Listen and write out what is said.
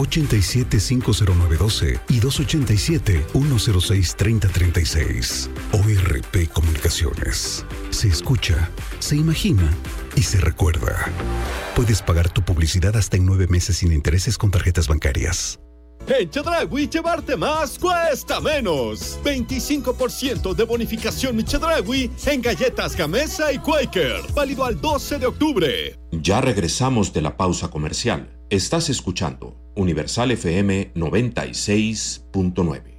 877-509-12 y 287-106-3036. ORP Comunicaciones. Se escucha, se imagina y se recuerda. Puedes pagar tu publicidad hasta en 9 meses sin intereses con tarjetas bancarias. En Chedraui, llevarte más cuesta menos. 25% de bonificación Chedraui en galletas Gamesa y Quaker. Válido al 12 de octubre. Ya regresamos de la pausa comercial. Estás escuchando Universal FM 96.9.